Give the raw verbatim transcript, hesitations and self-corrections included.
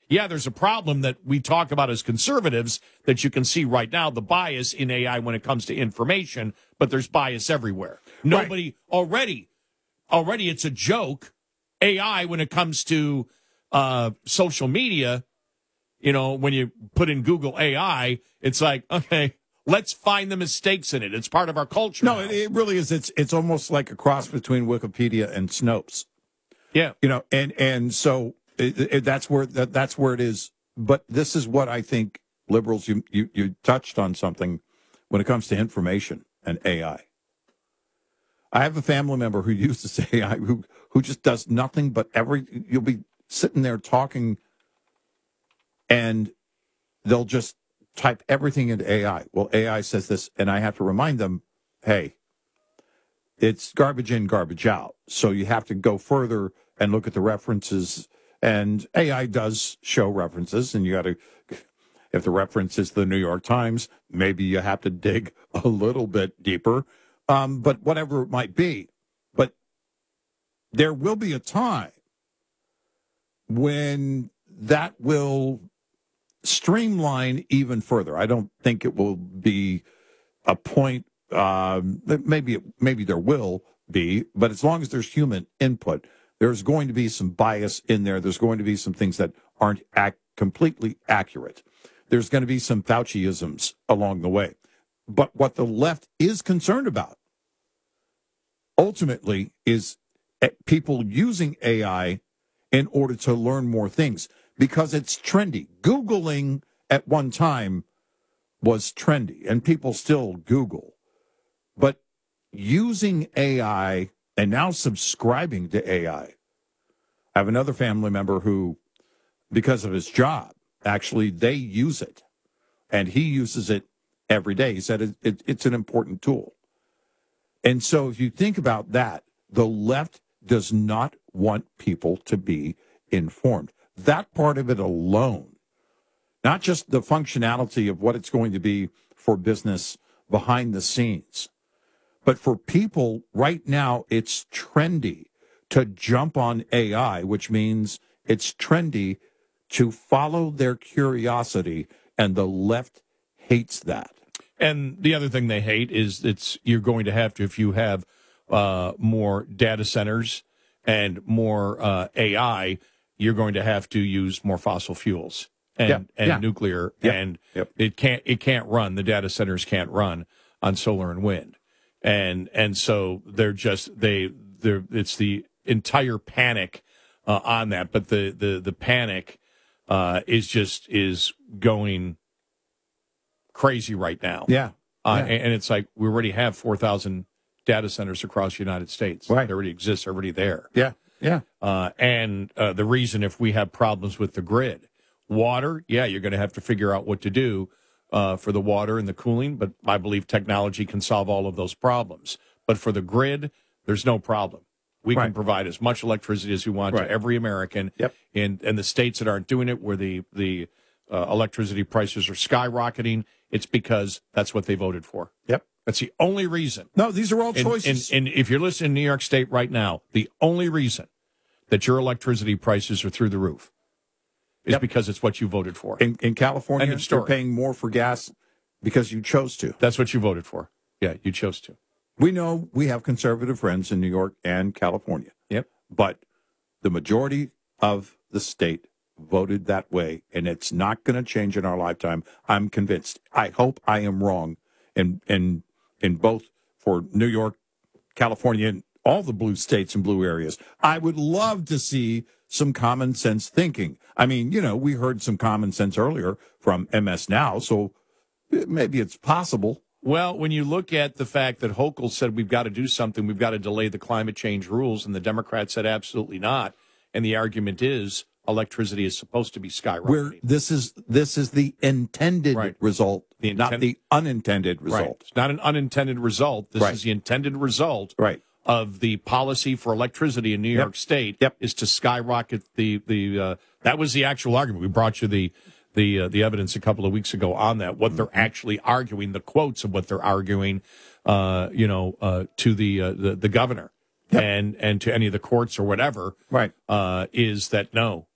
yeah, there's a problem that we talk about as conservatives that you can see right now, the bias in A I when it comes to information, but there's bias everywhere. Nobody right. already, already it's a joke. A I when it comes to uh, social media, you know, when you put in Google A I, it's like, okay, let's find the mistakes in it. It's part of our culture. No, it, it really is. It's it's almost like a cross between Wikipedia and Snopes. Yeah, you know, and and so it, it, that's where that, that's where it is. But this is what I think liberals. You, you you touched on something when it comes to information and A I. I have a family member who uses A I who who just does nothing but every. You'll be sitting there talking, and they'll just type everything into A I. Well, A I says this, and I have to remind them, hey, it's garbage in, garbage out. So you have to go further and look at the references. And A I does show references, and you got to, if the reference is the New York Times, maybe you have to dig a little bit deeper. Um, but whatever it might be. But there will be a time when that will streamline even further. I don't think it will be a point. Um, maybe maybe there will be, but as long as there's human input, there's going to be some bias in there. There's going to be some things that aren't ac- completely accurate. There's going to be some Fauciisms along the way. But what the left is concerned about, ultimately, is people using A I in order to learn more things because it's trendy. Googling at one time was trendy, and people still Google. But using A I and now subscribing to A I. I have another family member who, because of his job, actually, they use it, and he uses it every day. He said it, it, it's an important tool. And so if you think about that, the left does not want people to be informed. That part of it alone, not just the functionality of what it's going to be for business behind the scenes, but for people right now, it's trendy to jump on A I, which means it's trendy to follow their curiosity, and the left hates that. And the other thing they hate is it's you're going to have to, if you have uh, more data centers and more uh, A I, you're going to have to use more fossil fuels and, yep. and yeah. nuclear, yep. and yep. it can't it can't run. The data centers can't run on solar and wind, and and so they're just they they're it's the entire panic uh, on that. But the the the panic uh, is just is going crazy right now. Yeah. Uh, yeah. and, and it's like we already have four thousand data centers across the United States. Right. They already exist, they're already there. Yeah. Yeah. Uh, and uh, the reason if we have problems with the grid, water, yeah, you're going to have to figure out what to do uh, for the water and the cooling. But I believe technology can solve all of those problems. But for the grid, there's no problem. We right. can provide as much electricity as we want right. to every American. Yep. In, and the states that aren't doing it, where the, the uh, electricity prices are skyrocketing, it's because that's what they voted for. Yep. That's the only reason. No, these are all and, choices. And, and if you're listening to New York State right now, the only reason that your electricity prices are through the roof is yep. because it's what you voted for. In, in California, you're paying more for gas because you chose to. That's what you voted for. Yeah, you chose to. We know we have conservative friends in New York and California. Yep. But the majority of the state voted that way, and it's not going to change in our lifetime. I'm convinced. I hope I am wrong in, in, in both for New York, California, and all the blue states and blue areas. I would love to see some common sense thinking. I mean, you know, we heard some common sense earlier from M S Now, so maybe it's possible. Well, when you look at the fact that Hochul said we've got to do something, we've got to delay the climate change rules, and the Democrats said absolutely not, and the argument is electricity is supposed to be skyrocketing. Where this is this is the intended right. result, the inten- not the unintended result. Right. It's not an unintended result. This right. is the intended result right. of the policy for electricity in New yep. York State yep. is to skyrocket the the. Uh, that was the actual argument. We brought you the the uh, the evidence a couple of weeks ago on that. What they're actually arguing, the quotes of what they're arguing, uh, you know, uh, to the, uh, the the governor. Yep. And and to any of the courts or whatever, right? Uh, is that no,